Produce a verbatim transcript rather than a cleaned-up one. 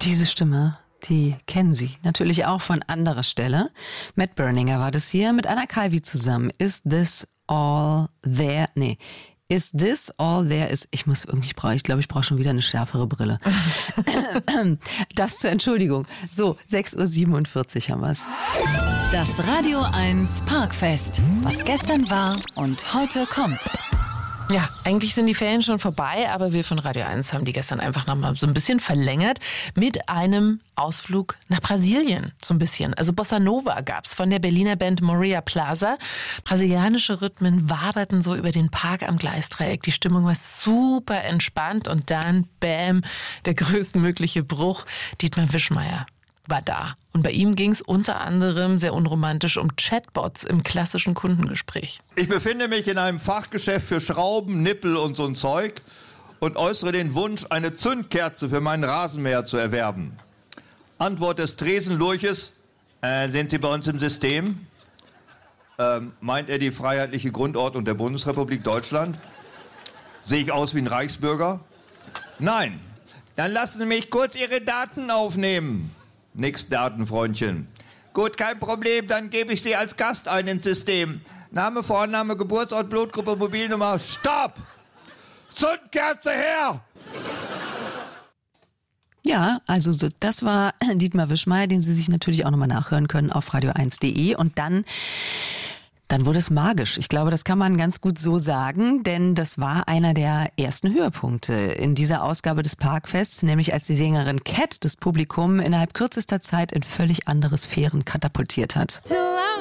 Diese Stimme, die kennen Sie natürlich auch von anderer Stelle. Matt Berninger war das hier mit Anna Calvi zusammen. Is this all there? Nee. Is this all there is? Ich muss irgendwie, ich brauche, ich glaube, ich brauche schon wieder eine schärfere Brille. Das zur Entschuldigung. So, sechs Uhr siebenundvierzig haben wir es. Das Radio eins Parkfest. Was gestern war und heute kommt. Ja, eigentlich sind die Ferien schon vorbei, aber wir von Radio eins haben die gestern einfach noch mal so ein bisschen verlängert mit einem Ausflug nach Brasilien, so ein bisschen. Also Bossa Nova gab's von der Berliner Band Moria Plaza. Brasilianische Rhythmen waberten so über den Park am Gleisdreieck. Die Stimmung war super entspannt und dann, bam, der größtmögliche Bruch. Dietmar Wischmeyer war da. Und bei ihm ging es unter anderem sehr unromantisch um Chatbots im klassischen Kundengespräch. Ich befinde mich in einem Fachgeschäft für Schrauben, Nippel und so ein Zeug und äußere den Wunsch, eine Zündkerze für meinen Rasenmäher zu erwerben. Antwort des Tresenlurches, äh, sind Sie bei uns im System? Ähm, meint er die freiheitliche Grundordnung der Bundesrepublik Deutschland? Sehe ich aus wie ein Reichsbürger? Nein. Dann lassen Sie mich kurz Ihre Daten aufnehmen. Nix Daten, Freundchen. Gut, kein Problem, dann gebe ich Sie als Gast ein ins System. Name, Vorname, Geburtsort, Blutgruppe, Mobilnummer. Stopp! Zündkerze her! Ja, also so, das war Dietmar Wischmeyer, den Sie sich natürlich auch nochmal nachhören können auf radio eins punkt de. Und dann... Dann wurde es magisch. Ich glaube, das kann man ganz gut so sagen, denn das war einer der ersten Höhepunkte in dieser Ausgabe des Parkfests, nämlich als die Sängerin Cat das Publikum innerhalb kürzester Zeit in völlig andere Sphären katapultiert hat.